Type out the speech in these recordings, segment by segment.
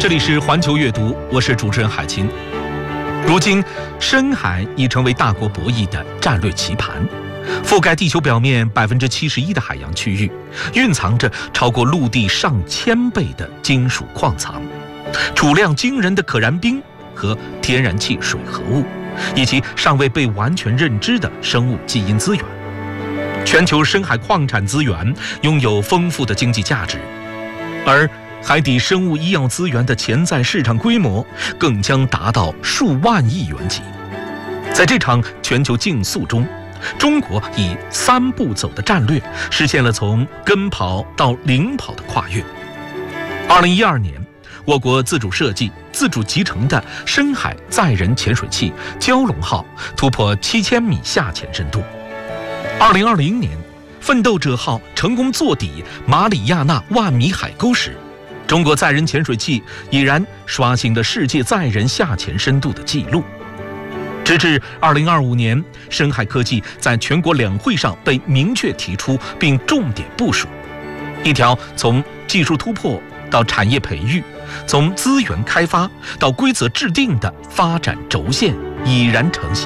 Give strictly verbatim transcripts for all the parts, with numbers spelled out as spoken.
这里是环球阅读，我是主持人海清。如今，深海已成为大国博弈的战略棋盘，覆盖地球表面百分之七十一的海洋区域，蕴藏着超过陆地上千倍的金属矿藏，储量惊人的可燃冰和天然气水合物，以及尚未被完全认知的生物基因资源。全球深海矿产资源拥有丰富的经济价值，而海底生物医药资源的潜在市场规模更将达到数万亿元级。在这场全球竞速中，中国以三步走的战略实现了从跟跑到领跑的跨越。二零一二年，我国自主设计、自主集成的深海载人潜水器“蛟龙号”突破七千米下潜深度。二零二零年，奋斗者号成功坐底马里亚纳万米海沟时，中国载人潜水器已然刷新了世界载人下潜深度的纪录。直至二零二五年，深海科技在全国两会上被明确提出并重点部署，一条从技术突破到产业培育，从资源开发到规则制定的发展轴线已然成型。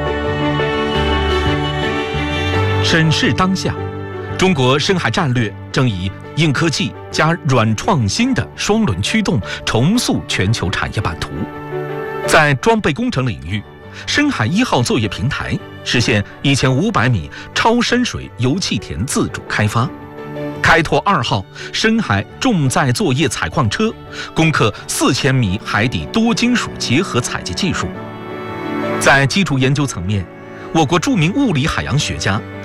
审视当下，中国深海战略正以硬科技加软创新的双轮驱动重塑全球产业版图。在装备工程领域，深海一号作业平台实现一千五百米超深水油气田自主开发，开拓二号深海重载作业采矿车攻克四千米海底多金属结合采集技术。在基础研究层面，我国著名物理海洋学家